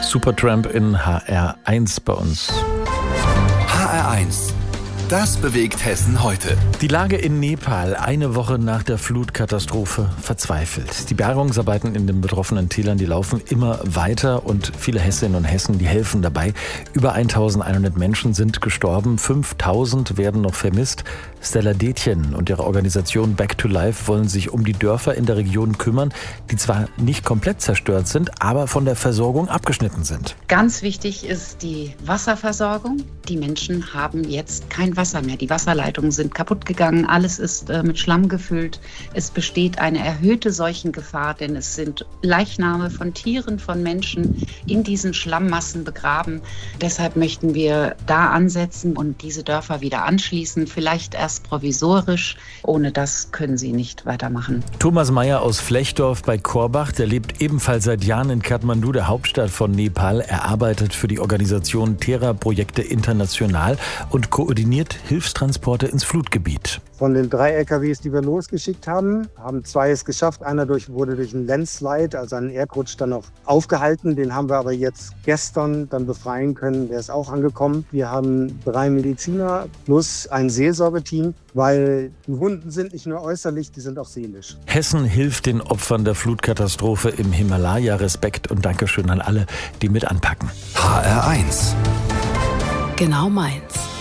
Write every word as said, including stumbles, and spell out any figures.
Supertramp in H R eins bei uns. H R eins. Das bewegt Hessen heute. Die Lage in Nepal, eine Woche nach der Flutkatastrophe, verzweifelt. Die Bergungsarbeiten in den betroffenen Tälern, die laufen immer weiter und viele Hessinnen und Hessen, die helfen dabei. Über eintausendeinhundert Menschen sind gestorben, fünftausend werden noch vermisst. Stella Detjen und ihre Organisation Back to Life wollen sich um die Dörfer in der Region kümmern, die zwar nicht komplett zerstört sind, aber von der Versorgung abgeschnitten sind. Ganz wichtig ist die Wasserversorgung. Die Menschen haben jetzt kein Wasser mehr. Die Wasserleitungen sind kaputt gegangen. Alles ist äh, mit Schlamm gefüllt. Es besteht eine erhöhte Seuchengefahr, denn es sind Leichname von Tieren, von Menschen in diesen Schlammmassen begraben. Deshalb möchten wir da ansetzen und diese Dörfer wieder anschließen. Vielleicht erst provisorisch. Ohne das können sie nicht weitermachen. Thomas Meyer aus Flechdorf bei Korbach, der lebt ebenfalls seit Jahren in Kathmandu, der Hauptstadt von Nepal. Er arbeitet für die Organisation Terra-Projekte International und koordiniert Hilfstransporte ins Flutgebiet. Von den drei L K Ws, die wir losgeschickt haben, haben zwei es geschafft. Einer durch, wurde durch einen Landslide, also einen Erdrutsch, dann noch aufgehalten. Den haben wir aber jetzt gestern dann befreien können. Der ist auch angekommen. Wir haben drei Mediziner plus ein Seelsorgeteam, weil die Wunden sind nicht nur äußerlich, die sind auch seelisch. Hessen hilft den Opfern der Flutkatastrophe im Himalaya. Respekt und Dankeschön an alle, die mit anpacken. H R eins. Genau meins.